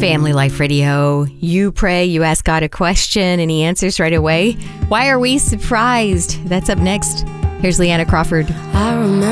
Family Life Radio. You pray, you ask God a question, and He answers right away. Why are we surprised? That's up next. Here's Leanna Crawford. I remember